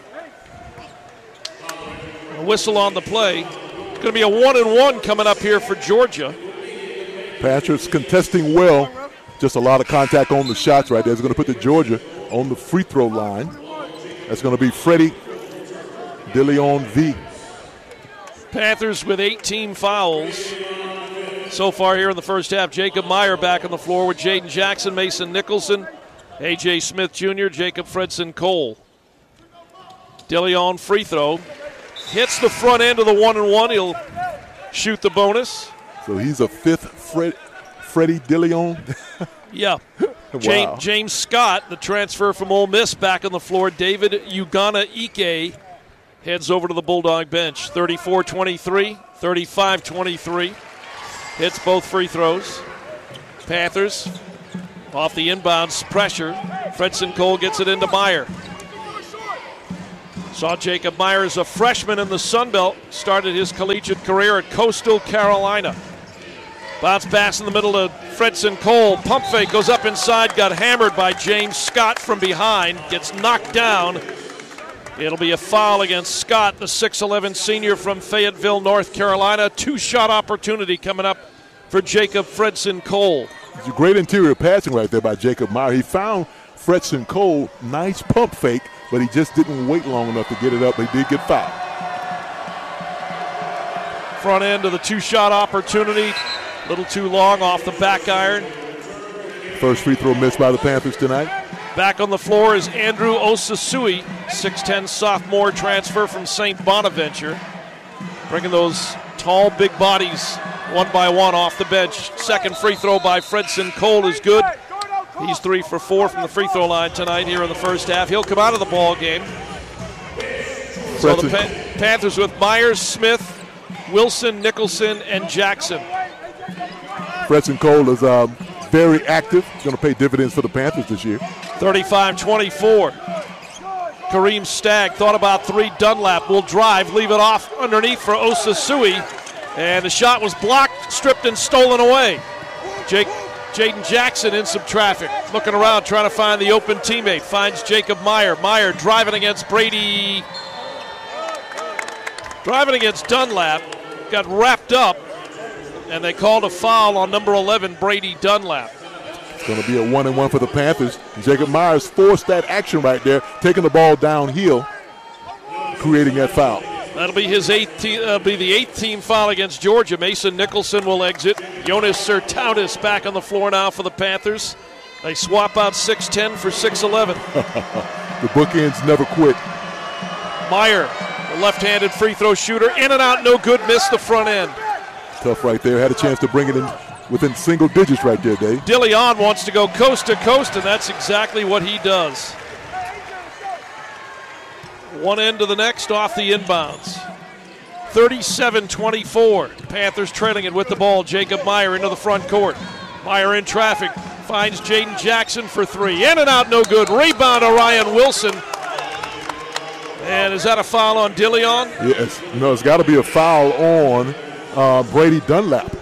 S3: A whistle on the play. It's going to be a 1-and-1 coming up here for Georgia.
S4: Panthers contesting well. Just a lot of contact on the shots right there. It's going to put the Georgia on the free throw line. That's going to be Freddie DeLeon V.
S3: Panthers with 18 fouls so far here in the first half. Jacob Meyer back on the floor with Jaden Jackson, Mason Nicholson, A.J. Smith Jr., Jacob Fredson Cole. DeLeon free throw. Hits the front end of the 1-and-1. He'll shoot the bonus.
S4: So he's a fifth Freddie DeLeon?
S3: Yeah.
S4: Wow.
S3: James Scott, the transfer from Ole Miss, back on the floor. David Ugana Ike heads over to the Bulldog bench. 34-23, 35-23. Hits both free throws. Panthers off the inbounds pressure. Fredson Cole gets it into Meyer. Saw Jacob Meyer as a freshman in the Sun Belt. Started his collegiate career at Coastal Carolina. Bounce pass in the middle to Fredson Cole. Pump fake goes up inside. Got hammered by James Scott from behind. Gets knocked down. It'll be a foul against Scott, the 6'11 senior from Fayetteville, North Carolina. Two-shot opportunity coming up for Jacob Fredson Cole.
S4: It's a great interior passing right there by Jacob Meyer. He found Fredson Cole. Nice pump fake, but he just didn't wait long enough to get it up. He did get fouled.
S3: Front end of the two-shot opportunity. A little too long off the back iron.
S4: First free throw missed by the Panthers tonight.
S3: Back on the floor is Andrew Osasui, 6'10 sophomore transfer from St. Bonaventure. Bringing those tall, big bodies one by one off the bench. Second free throw by Fredson Cole is good. He's 3 for 4 from the free throw line tonight here in the first half. He'll come out of the ball game. So the Panthers with Myers, Smith, Wilson, Nicholson, and Jackson.
S4: Fredson Cole is very active. He's going to pay dividends for the Panthers this year.
S3: 35-24. Kareem Stagg thought about 3. Dunlap will drive, leave it off underneath for Osasui. And the shot was blocked, stripped, and stolen away. Jaden Jackson in some traffic. Looking around, trying to find the open teammate. Finds Jacob Meyer. Meyer driving against Brady. Driving against Dunlap. Got wrapped up. And they called a foul on number 11, Brady Dunlap.
S4: It's going to be a 1-and-1 for the Panthers. Jacob Myers forced that action right there, taking the ball downhill, creating that foul.
S3: That'll be his the 8th team foul against Georgia. Mason Nicholson will exit. Jonas Sertautis back on the floor now for the Panthers. They swap out 6'10 for 6'11.
S4: The bookends never quit.
S3: Meyer, the left-handed free throw shooter, in and out, no good, missed the front end.
S4: Tough right there. Had a chance to bring it in within single digits right there, Dave.
S3: DeLeon wants to go coast to coast, and that's exactly what he does. One end to the next off the inbounds. 37-24. Panthers trailing it with the ball. Jacob Meyer into the front court. Meyer in traffic. Finds Jaden Jackson for 3. In and out, no good. Rebound, Orion Wilson. And is that a foul on DeLeon?
S4: Yes. No, it's got to be a foul on Brady Dunlap.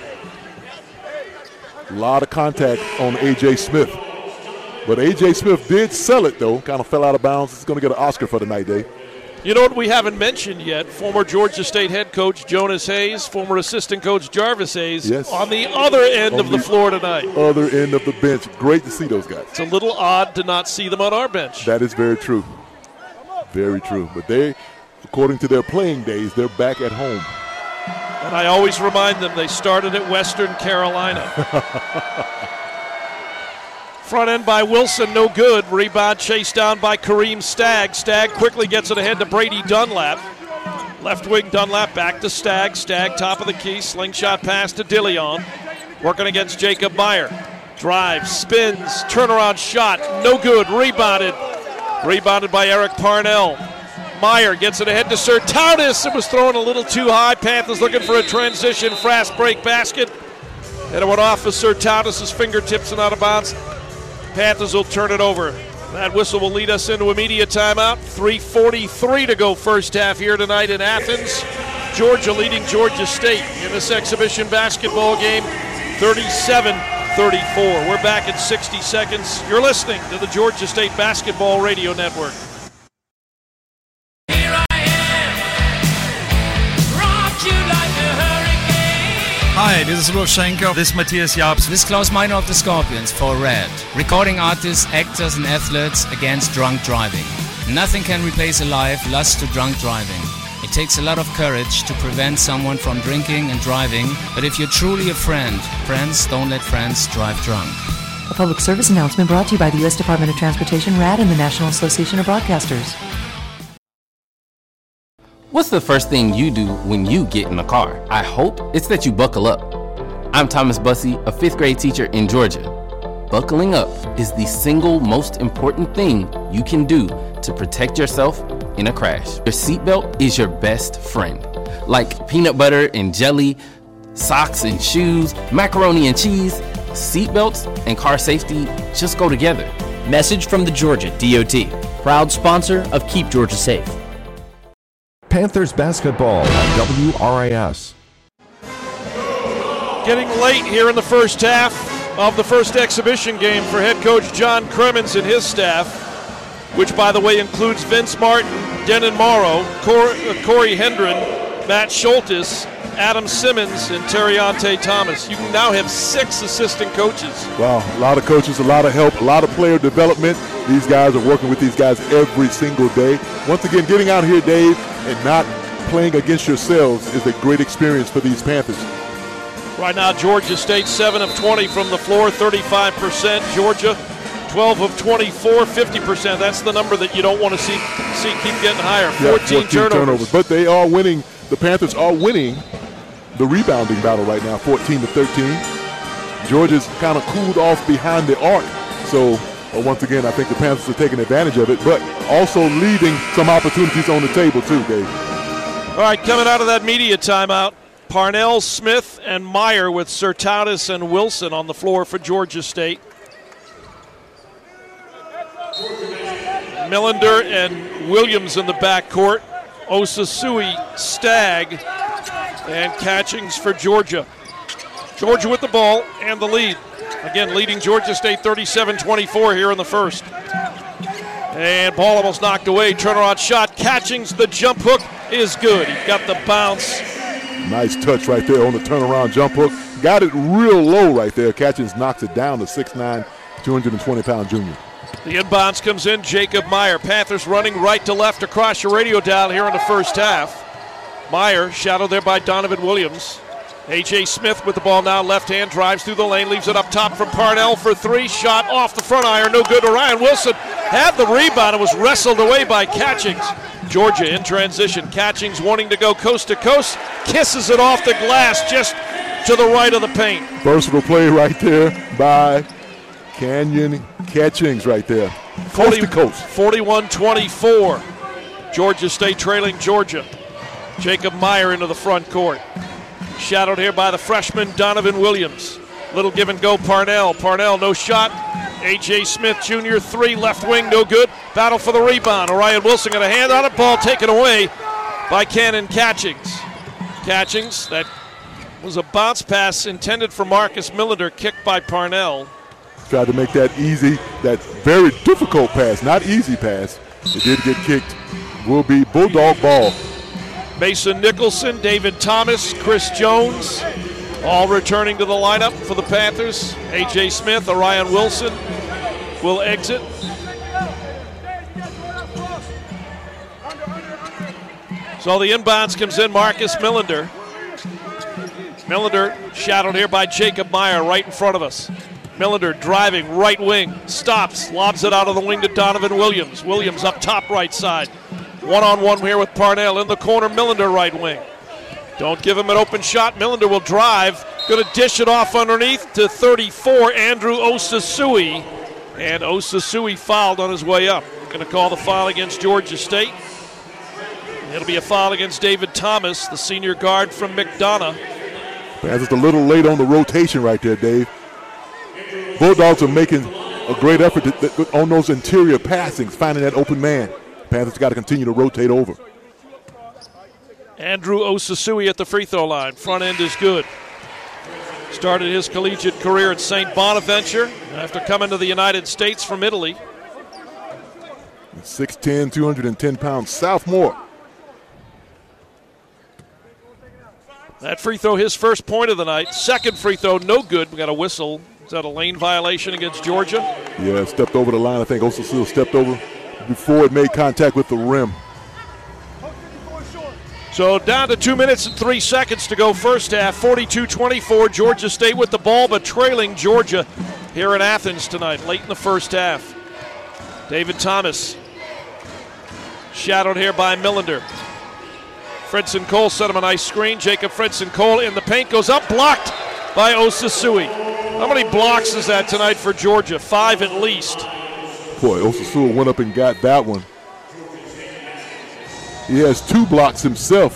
S4: A lot of contact on A.J. Smith. But A.J. Smith did sell it, though. Kind of fell out of bounds. It's going to get an Oscar for the night, Dave.
S3: You know what we haven't mentioned yet? Former Georgia State head coach Jonas Hayes, former assistant coach Jarvis Hayes,
S4: yes,
S3: on the other end of the floor tonight.
S4: Other end of the bench. Great to see those guys.
S3: It's a little odd to not see them on our bench.
S4: That is very true. Very true. But they, according to their playing days, they're back at home.
S3: And I always remind them they started at Western Carolina. Front end by Wilson, no good. Rebound chased down by Kareem Stagg. Stagg quickly gets it ahead to Brady Dunlap. Left wing Dunlap back to Stagg. Stagg top of the key. Slingshot pass to DeLeon. Working against Jacob Meyer. Drives, spins, turnaround shot. No good. Rebounded. Rebounded by Eric Parnell. Meyer gets it ahead to Sertautis. It was thrown a little too high. Panthers looking for a transition fast break basket. And it went off of Sertautis' fingertips and out of bounds. Panthers will turn it over. That whistle will lead us into a media timeout. 3:43 to go first half here tonight in Athens. Georgia leading Georgia State in this exhibition basketball game, 37-34. We're back in 60 seconds. You're listening to the Georgia State Basketball Radio Network.
S12: Hi, this is Roshenko. This is Matthias Jabs.
S13: This is Klaus Meiner of the Scorpions for Red. Recording artists, actors and athletes against drunk driving. Nothing can replace a life lost to drunk driving. It takes a lot of courage to prevent someone from drinking and driving, but if you're truly a friend, friends don't let friends drive drunk.
S14: A public service announcement brought to you by the U.S. Department of Transportation, RAD, and the National Association of Broadcasters.
S15: What's the first thing you do when you get in a car? I hope it's that you buckle up. I'm Thomas Bussey, a 5th grade teacher in Georgia. Buckling up is the single most important thing you can do to protect yourself in a crash. Your seatbelt is your best friend. Like peanut butter and jelly, socks and shoes, macaroni and cheese, seatbelts and car safety just go together.
S16: Message from the Georgia DOT, proud sponsor of Keep Georgia Safe.
S2: Panthers basketball on WRAS.
S3: Getting late here in the first half of the first exhibition game for head coach John Crimmins and his staff, which, by the way, includes Vince Martin, Denon Morrow, Corey Hendren, Matt Schultes, Adam Simmons, and Terriante Thomas. You now have 6 assistant coaches.
S4: Wow, a lot of coaches, a lot of help, a lot of player development. These guys are working with these guys every single day. Once again, getting out here, Dave, and not playing against yourselves is a great experience for these Panthers.
S3: Right now, Georgia State 7 of 20 from the floor, 35%. Georgia 12 of 24, 50%. That's the number that you don't want to see keep getting higher. 14 turnovers.
S4: But they are winning. The Panthers are winning the rebounding battle right now, 14-13. Georgia's kind of cooled off behind the arc. So once again, I think the Panthers are taking advantage of it, but also leaving some opportunities on the table too, Dave.
S3: All right, coming out of that media timeout, Parnell, Smith, and Meyer with Sertautis and Wilson on the floor for Georgia State. Millender and Williams in the backcourt. Osasui, Stagg, and Catchings for Georgia. Georgia with the ball and the lead. Again, leading Georgia State 37-24 here in the first. And ball almost knocked away. Turnaround shot. Catchings, the jump hook is good. He got the bounce.
S4: Nice touch right there on the turnaround jump hook. Got it real low right there. Catchings knocks it down to 6'9", 220-pound junior.
S3: The inbounds comes in, Jacob Meyer. Panthers running right to left across your radio dial here in the first half. Meyer, shadowed there by Donovan Williams. A.J. Smith with the ball now, left hand, drives through the lane, leaves it up top from Parnell for 3. Shot off the front iron, no good to Ryan Wilson. Had the rebound and was wrestled away by Catchings. Georgia in transition. Catchings wanting to go coast to coast, kisses it off the glass just to the right of the paint.
S4: Versatile play right there by Canyon Catchings right there. Coast to coast.
S3: 41-24. Georgia State trailing Georgia. Jacob Meyer into the front court. Shadowed here by the freshman Donovan Williams. Little give and go Parnell. Parnell, no shot. A.J. Smith Jr., 3, left wing, no good. Battle for the rebound. Orion Wilson got a hand on it. Ball taken away by Cannon Catchings. Catchings, that was a bounce pass intended for Marcus Millender, kicked by Parnell.
S4: Tried to make that easy, that very difficult pass, not easy pass. It did get kicked. Will be Bulldog ball.
S3: Mason Nicholson, David Thomas, Chris Jones, all returning to the lineup for the Panthers. A.J. Smith, Orion Wilson will exit. So the inbounds comes in, Marcus Millender. Millender shadowed here by Jacob Meyer right in front of us. Millender driving right wing, stops, lobs it out of the wing to Donovan Williams. Williams up top right side. One-on-one here with Parnell in the corner, Millender right wing. Don't give him an open shot. Millender will drive, going to dish it off underneath to 34, Andrew Osasui. And Osasui fouled on his way up. Going to call the foul against Georgia State. It'll be a foul against David Thomas, the senior guard from McDonough.
S4: Panthers a little late on the rotation right there, Dave. Bulldogs are making a great effort on those interior passings, finding that open man. Panthers got to continue to rotate over.
S3: Andrew Osasui at the free throw line. Front end is good. Started his collegiate career at St. Bonaventure after coming to the United States from Italy.
S4: 6'10", 210-pound sophomore.
S3: That free throw, his first point of the night. Second free throw, no good. We got a whistle. Is that a lane violation against Georgia?
S4: Yeah, stepped over the line. I think Osasui stepped over before it made contact with the rim.
S3: So down to 2 minutes and 3 seconds to go first half. 42-24, Georgia State with the ball, but trailing Georgia here in Athens tonight, late in the first half. David Thomas, shadowed here by Millender. Fredson Cole set him a nice screen. Jacob Fredson Cole in the paint, goes up, blocked by Osasui. How many blocks is that tonight for Georgia? 5 at least.
S4: Boy, Osasui went up and got that one. He has 2 blocks himself.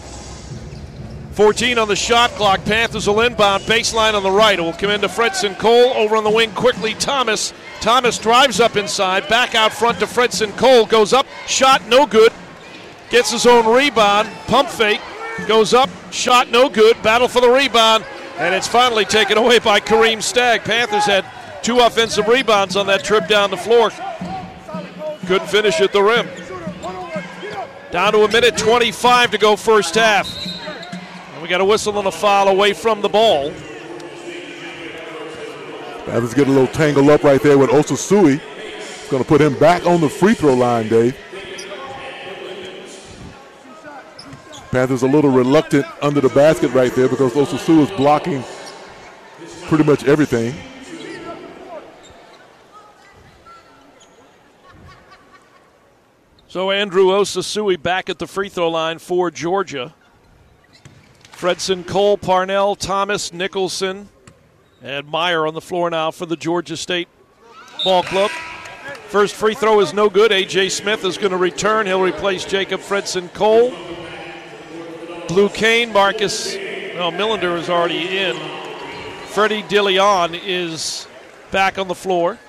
S3: 14 on the shot clock. Panthers will inbound. Baseline on the right. It will come into Fredson Cole. Over on the wing quickly, Thomas. Thomas drives up inside. Back out front to Fredson Cole. Goes up. Shot no good. Gets his own rebound. Pump fake. Goes up. Shot no good. Battle for the rebound. And it's finally taken away by Kareem Stagg. Panthers had 2 offensive rebounds on that trip down the floor. Couldn't finish at the rim. Down to 1:25 to go first half. And we got a whistle and a foul away from the ball.
S4: Panthers get a little tangled up right there with Osasui. It's going to put him back on the free throw line, Dave. Panthers a little reluctant under the basket right there because Osasui is blocking pretty much everything.
S3: So Andrew Osasui back at the free throw line for Georgia. Fredson Cole, Parnell, Thomas, Nicholson, and Meyer on the floor now for the Georgia State ball club. First free throw is no good. A.J. Smith is going to return. He'll replace Jacob Fredson Cole. Blue Kane, Millender is already in. Freddie DeLeon is back on the floor.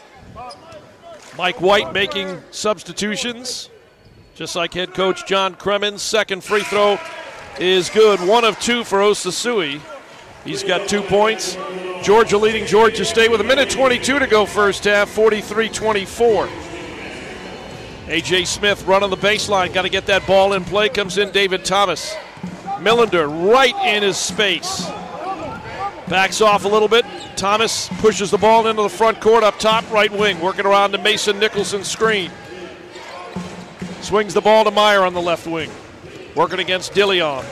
S3: Mike White making substitutions, just like head coach John Cremins. Second free throw is good. 1 of 2 for Osasui. He's got 2 points. Georgia leading Georgia State with 1:22 to go first half, 43-24. A.J. Smith running the baseline. Got to get that ball in play. Comes in David Thomas. Millender right in his space. Backs off a little bit. Thomas pushes the ball into the front court up top, right wing. Working around to Mason Nicholson's screen. Swings the ball to Meyer on the left wing. Working against DeLeon.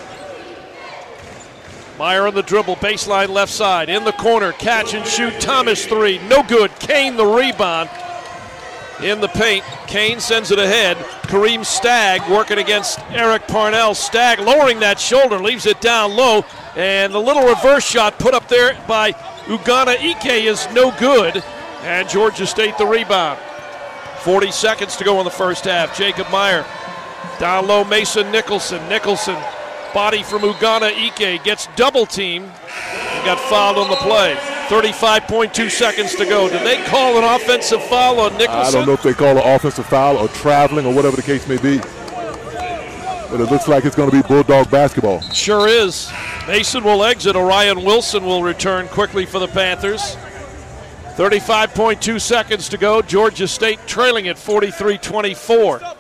S3: Meyer on the dribble, baseline left side. In the corner, catch and shoot. Thomas 3, no good. Kane the rebound. In the paint, Kane sends it ahead. Kareem Stagg working against Eric Parnell. Stagg lowering that shoulder, leaves it down low. And the little reverse shot put up there by Ugana Ike is no good. And Georgia State the rebound. 40 seconds to go in the first half. Jacob Meyer. Down low, Mason Nicholson. Nicholson, body from Ugana Ike, gets double teamed and got fouled on the play. 35.2 seconds to go. Did they call an offensive foul on Nicholson?
S4: I don't know if they call an offensive foul or traveling or whatever the case may be. But it looks like it's going to be Bulldog basketball.
S3: Sure is. Mason will exit. Orion Wilson will return quickly for the Panthers. 35.2 seconds to go. Georgia State trailing at 43-24.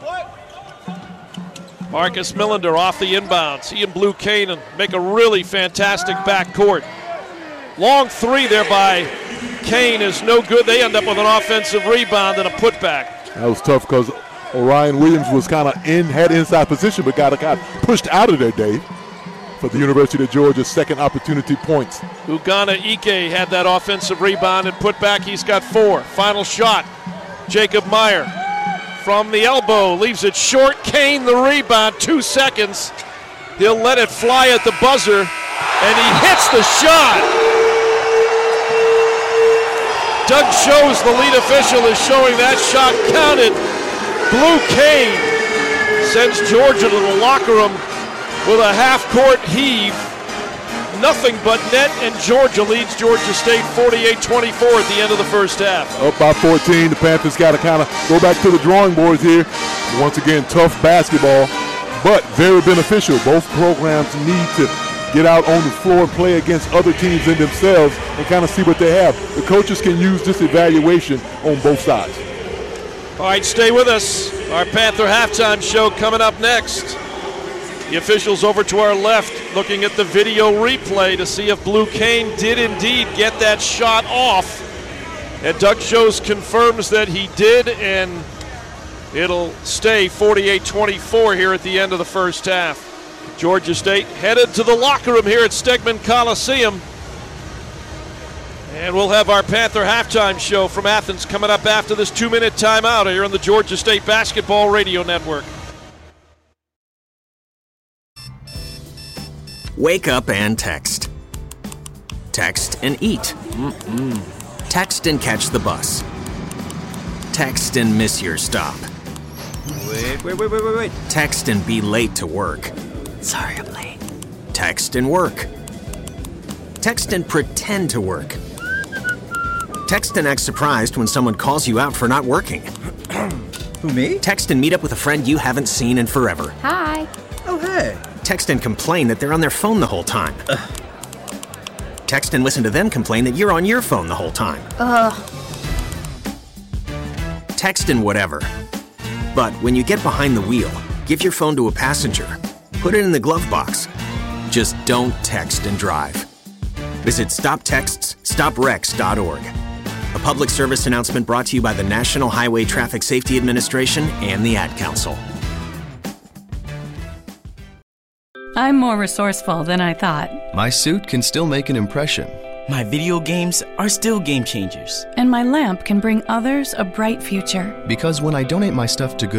S3: Marcus Millender off the inbounds. He and Blue Kane make a really fantastic backcourt. Long 3 there by Kane is no good. They end up with an offensive rebound and a putback.
S4: That was tough because Orion Williams was kind of had inside position, but got pushed out of there, Dave. for the University of Georgia, second opportunity points.
S3: Ugonna Ike had that offensive rebound and put back. He's got 4. Final shot. Jacob Meyer from the elbow leaves it short. Kane the rebound, 2 seconds. He'll let it fly at the buzzer, and he hits the shot. Doug Shows, the lead official, is showing that shot counted. Blue Kane sends Georgia to the locker room with a half-court heave. Nothing but net, and Georgia leads Georgia State 48-24 at the end of the first half.
S4: Up by 14, the Panthers got to kind of go back to the drawing boards here. Once again, tough basketball, but very beneficial. Both programs need to get out on the floor and play against other teams and themselves and kind of see what they have. The coaches can use this evaluation on both sides.
S3: All right, stay with us. Our Panther halftime show coming up next. The officials over to our left looking at the video replay to see if Blue Kane did indeed get that shot off. And Doug Shows confirms that he did, and it'll stay 48-24 here at the end of the first half. Georgia State headed to the locker room here at Stegman Coliseum. And we'll have our Panther halftime show from Athens coming up after this 2-minute timeout here on the Georgia State Basketball Radio Network.
S17: Wake up and text. Text and eat. Text and catch the bus. Text and miss your stop. Wait. Text and be late to work. Sorry, I'm late. Text and work. Text and pretend to work. Text and act surprised when someone calls you out for not working.
S18: Who, me?
S17: Text and meet up with a friend you haven't seen in forever.
S18: Hi. Oh, hey.
S17: Text and complain that they're on their phone the whole time. Text and listen to them complain that you're on your phone the whole time. Text and whatever. But when you get behind the wheel, give your phone to a passenger. Put it in the glove box. Just don't text and drive. Visit StopTextsStopWrecks.org. A public service announcement brought to you by the National Highway Traffic Safety Administration and the Ad Council.
S19: I'm more resourceful than I thought.
S8: My suit can still make an impression.
S16: My video games are still game changers.
S19: And my lamp can bring others a bright future.
S8: Because when I donate my stuff to Good